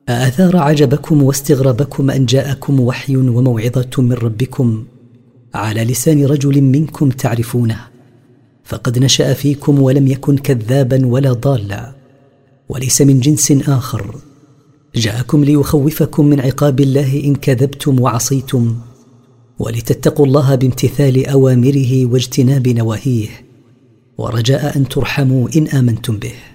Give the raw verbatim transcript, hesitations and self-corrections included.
أأثار عجبكم واستغرابكم أن جاءكم وحي وموعظة من ربكم على لسان رجل منكم تعرفونه، فقد نشأ فيكم ولم يكن كذابا ولا ضالا، وليس من جنس آخر، جاءكم ليخوفكم من عقاب الله إن كذبتم وعصيتم، ولتتقوا الله بامتثال أوامره واجتناب نواهيه، ورجاء أن ترحموا إن آمنتم به.